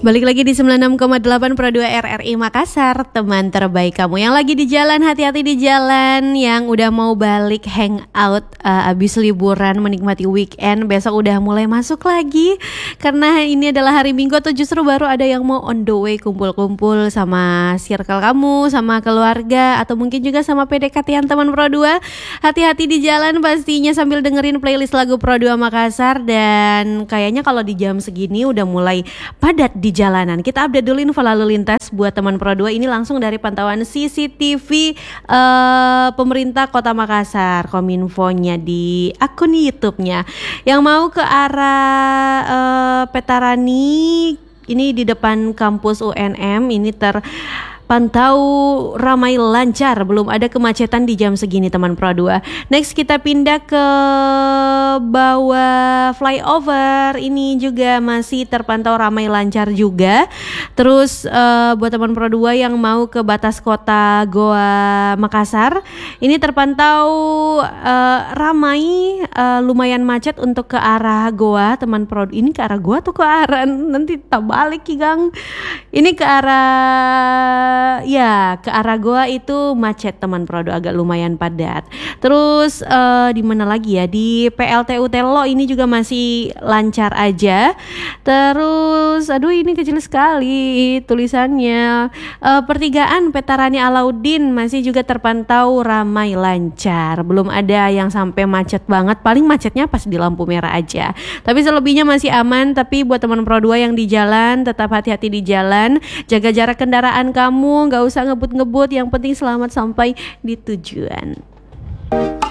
Balik lagi di 96,8 Pro 2 RRI Makassar. Teman terbaik kamu yang lagi di jalan, hati-hati di jalan. Yang udah mau balik hangout abis liburan, menikmati weekend. Besok udah mulai masuk lagi, karena ini adalah hari Minggu. Atau justru baru ada yang mau on the way kumpul-kumpul sama circle kamu, sama keluarga, atau mungkin juga sama PDKT-an teman Pro 2. Hati-hati di jalan pastinya, sambil dengerin playlist lagu Pro 2 Makassar. Dan kayaknya kalau di jam segini udah mulai padat di jalanan. Kita update dulu info lalu lintas buat teman Pro 2. Ini langsung dari pantauan CCTV pemerintah Kota Makassar, Kominfonya di akun YouTube-nya. Yang mau ke arah Petarani, ini di depan kampus UNM, ini terpantau ramai lancar, belum ada kemacetan di jam segini teman Pro 2. Next kita pindah ke bawah flyover, ini juga masih terpantau ramai lancar juga. Terus buat teman Pro 2 yang mau ke batas kota Goa Makassar, ini terpantau ramai, lumayan macet untuk ke arah Goa teman Pro. Ini ke arah Goa atau ke arah nanti tak balik Gang. Ini ke arah ke arah Goa itu macet teman Pro 2, agak lumayan padat. Terus di mana lagi ya, di PLTU Telo ini juga masih lancar aja. Terus aduh ini kecil sekali tulisannya. Pertigaan Petarani Alauddin masih juga terpantau ramai lancar, belum ada yang sampai macet banget. Paling macetnya pas di lampu merah aja, tapi selebihnya masih aman. Tapi buat teman Pro 2 yang di jalan, tetap hati-hati di jalan, jaga jarak kendaraan kamu, gak usah ngebut-ngebut, yang penting selamat sampai di tujuan.